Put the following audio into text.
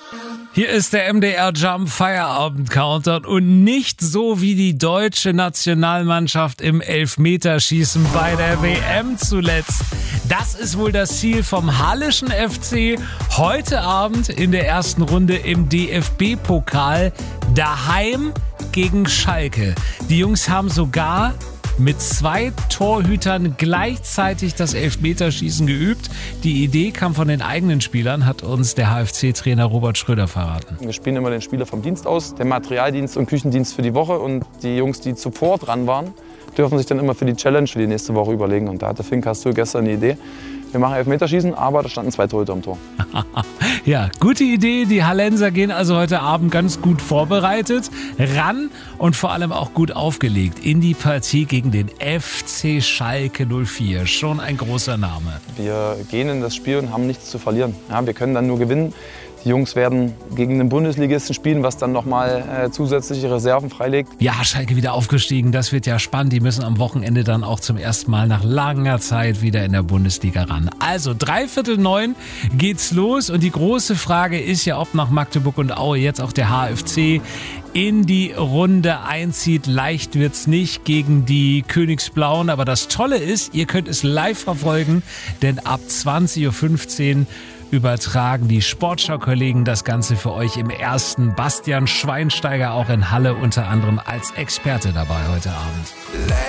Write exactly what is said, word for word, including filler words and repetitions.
Hier ist der M D R Jump Feierabend Countdown und nicht so wie die deutsche Nationalmannschaft im Elfmeterschießen bei der W M zuletzt. Das ist wohl das Ziel vom Halleschen F C heute Abend in der ersten Runde im D F B-Pokal daheim gegen Schalke. Die Jungs haben sogar mit zwei Torhütern gleichzeitig das Elfmeterschießen geübt. Die Idee kam von den eigenen Spielern, hat uns der H F C-Trainer Robert Schröder verraten. Wir spielen immer den Spieler vom Dienst aus, den Materialdienst und Küchendienst für die Woche. Und die Jungs, die zuvor dran waren, dürfen sich dann immer für die Challenge für die nächste Woche überlegen. Und da hatte Fink Castell gestern eine Idee. Wir machen Elfmeterschießen, aber da standen zwei Torhüter im Tor. Ja, gute Idee. Die Hallenser gehen also heute Abend ganz gut vorbereitet ran und vor allem auch gut aufgelegt in die Partie gegen den F C Schalke null vier. Schon ein großer Name. Wir gehen in das Spiel und haben nichts zu verlieren. Ja, wir können dann nur gewinnen. Die Jungs werden gegen den Bundesligisten spielen, was dann nochmal äh, zusätzliche Reserven freilegt. Ja, Schalke wieder aufgestiegen, das wird ja spannend. Die müssen am Wochenende dann auch zum ersten Mal nach langer Zeit wieder in der Bundesliga ran. Also dreiviertel neun geht's los und die große Frage ist ja, ob nach Magdeburg und Aue jetzt auch der H F C in die Runde einzieht. Leicht wird's nicht gegen die Königsblauen, aber das Tolle ist, ihr könnt es live verfolgen, denn ab zwanzig Uhr fünfzehn übertragen die Sportschau-Kollegen das Ganze für euch im ersten. Bastian Schweinsteiger auch in Halle unter anderem als Experte dabei heute Abend.